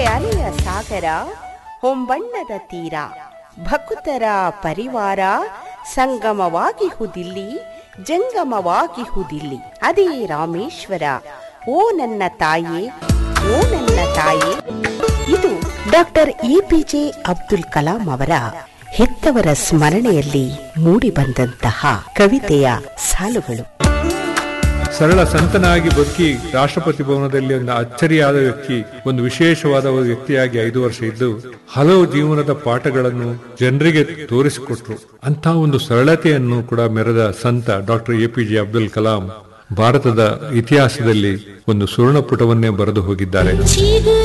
ಅಲೆಯ ಸಾಗರ ಹೊಂಬಣ್ಣದ ತೀರ ಭಕುತರ ಪರಿವಾರ ಸಂಗಮವಾಗಿಹುದಿಲ್ಲಿ ಜಂಗಮವಾಗಿಹುದಿಲ್ಲಿ ಅದೇ ರಾಮೇಶ್ವರ. ಓ ನನ್ನ ತಾಯೇ, ಓ ನನ್ನ ತಾಯೇ. ಇದು ಡಾಕ್ಟರ್ ಎಪಿಜೆ ಅಬ್ದುಲ್ ಕಲಾಂ ಅವರ ಹೆತ್ತವರ ಸ್ಮರಣೆಯಲ್ಲಿ ಮೂಡಿಬಂದಂತಹ ಕವಿತೆಯ ಸಾಲುಗಳು. ಸರಳ ಸಂತನಾಗಿ ಬದುಕಿ ರಾಷ್ಟ್ರಪತಿ ಭವನದಲ್ಲಿ ಒಂದು ಅಚ್ಚರಿಯಾದ ವ್ಯಕ್ತಿ, ಒಂದು ವಿಶೇಷವಾದ ವ್ಯಕ್ತಿಯಾಗಿ 5 ವರ್ಷ ಇದ್ದು ಹಲವು ಜೀವನದ ಪಾಠಗಳನ್ನು ಜನರಿಗೆ ತೋರಿಸಿಕೊಟ್ರು. ಅಂತ ಒಂದು ಸರಳತೆಯನ್ನು ಕೂಡ ಮೆರೆದ ಸಂತ ಡಾಕ್ಟರ್ ಎಪಿಜೆ ಅಬ್ದುಲ್ ಕಲಾಂ ಭಾರತದ ಇತಿಹಾಸದಲ್ಲಿ ಒಂದು ಸುವರ್ಣ ಪುಟವನ್ನೇ ಬರೆದು ಹೋಗಿದ್ದಾರೆ.